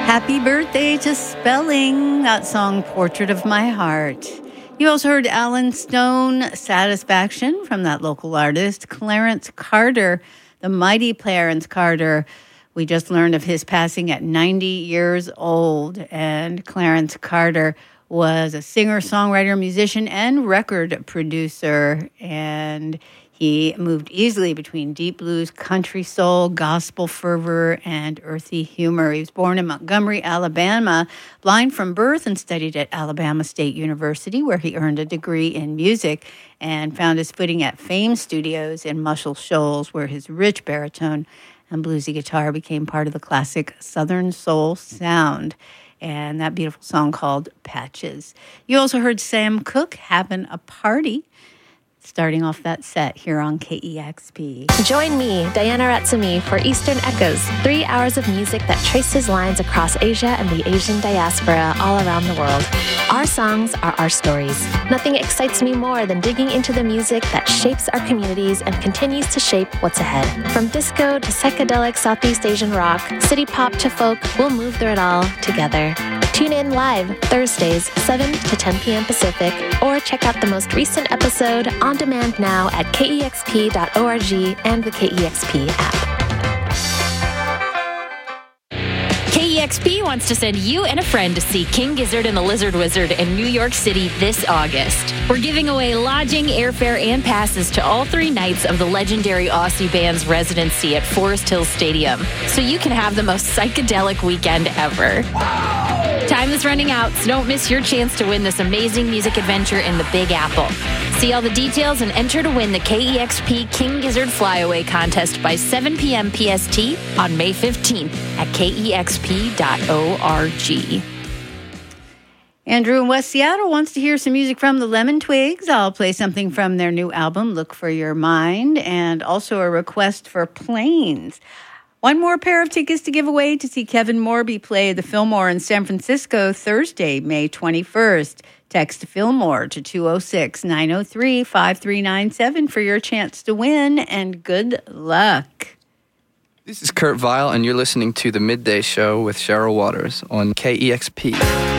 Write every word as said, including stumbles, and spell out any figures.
Happy birthday to Spelling, that song, Portrait of My Heart. You also heard Alan Stone, Satisfaction, from that local artist. Clarence Carter, the mighty Clarence Carter. We just learned of his passing at ninety years old. And Clarence Carter was a singer, songwriter, musician, and record producer. And he moved easily between deep blues, country soul, gospel fervor, and earthy humor. He was born in Montgomery, Alabama, blind from birth, and studied at Alabama State University, where he earned a degree in music and found his footing at Fame Studios in Muscle Shoals, where his rich baritone and bluesy guitar became part of the classic Southern soul sound. And that beautiful song called Patches. You also heard Sam Cooke, Having a Party, starting off that set here on K E X P. Join me, Diana Ratsumi, for Eastern Echoes, three hours of music that traces lines across Asia and the Asian diaspora all around the world. Our songs are our stories. Nothing excites me more than digging into the music that shapes our communities and continues to shape what's ahead. From disco to psychedelic Southeast Asian rock, city pop to folk, we'll move through it all together. Tune in live Thursdays, seven to ten p.m. Pacific, or check out the most recent episode on demand now at K E X P dot org and the K E X P app. K E X P wants to send you and a friend to see King Gizzard and the Lizard Wizard in New York City this August. We're giving away lodging, airfare, and passes to all three nights of the legendary Aussie band's residency at Forest Hills Stadium, so you can have the most psychedelic weekend ever. Time is running out, so don't miss your chance to win this amazing music adventure in the Big Apple. See all the details and enter to win the K E X P King Gizzard Flyaway Contest by seven p.m. P S T on May fifteenth at K E X P dot org. Andrew in West Seattle wants to hear some music from the Lemon Twigs. I'll play something from their new album, Look for Your Mind, and also a request for Planes. One more pair of tickets to give away to see Kevin Morby play the Fillmore in San Francisco Thursday, May twenty-first. Text Fillmore to two oh six, nine oh three, five three nine seven for your chance to win, and good luck. This is Kurt Vile, and you're listening to The Midday Show with Cheryl Waters on K E X P.